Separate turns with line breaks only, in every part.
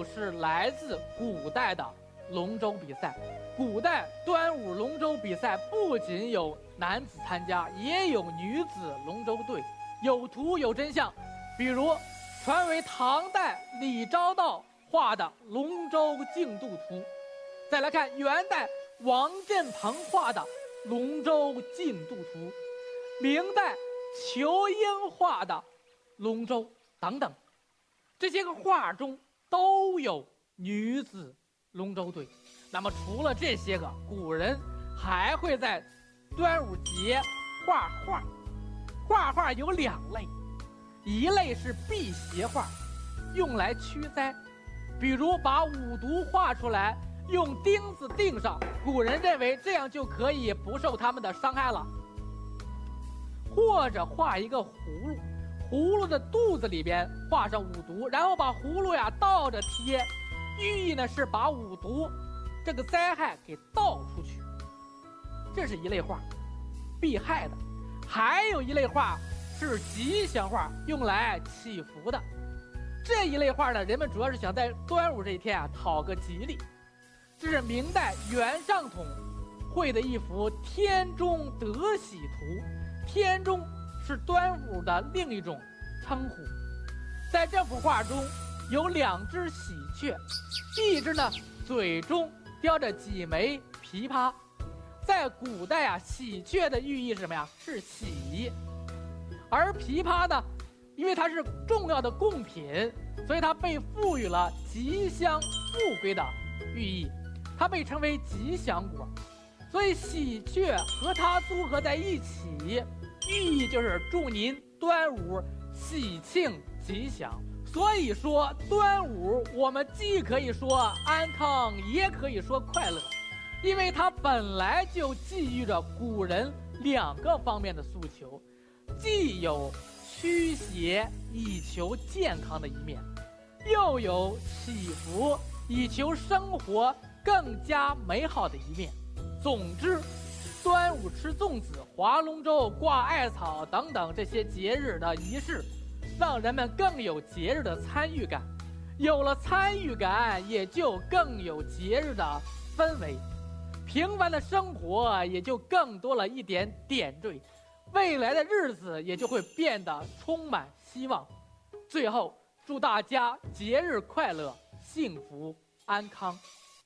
就是来自古代的龙舟比赛。古代端午龙舟比赛不仅有男子参加，也有女子龙舟队，有图有真相。比如传为唐代李昭道画的龙舟竞渡图，再来看元代王振鹏画的龙舟竞渡图，明代裘英画的龙舟等等，这些个画中都有女子龙舟队。那么除了这些个，古人还会在端午节画画。画画有2类，一类是辟邪画，用来驱灾，比如把五毒画出来，用钉子钉上，古人认为这样就可以不受他们的伤害了。或者画一个葫芦，葫芦的肚子里边画上五毒，然后把葫芦倒着贴，寓意呢是把五毒这个灾害给倒出去。这是一类画，避害的。还有一类画是吉祥画，用来祈福的。这一类画呢，人们主要是想在端午这一天讨个吉利。这是明代袁尚统绘的一幅天中得喜图，天中是端午的另一种称呼。在这幅画中有2只喜鹊，一只呢嘴中叼着几枚枇杷。在古代喜鹊的寓意是什么呀？是喜。而枇杷呢，因为它是重要的贡品，所以它被赋予了吉祥富贵的寓意，它被称为吉祥果。所以喜鹊和它组合在一起，寓意就是祝您端午喜庆吉祥。所以说端午我们既可以说安康，也可以说快乐，因为它本来就寄予着古人2个方面的诉求，既有驱邪以求健康的一面，又有祈福以求生活更加美好的一面。总之，端午吃粽子、划龙舟、挂艾草等等这些节日的仪式，让人们更有节日的参与感。有了参与感，也就更有节日的氛围，平凡的生活也就更多了一点点缀，未来的日子也就会变得充满希望。最后，祝大家节日快乐，幸福安康。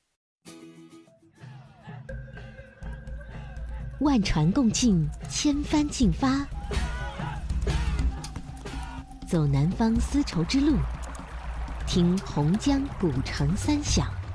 万船共进，千帆竞发，走南方丝绸之路，听洪江古城三响。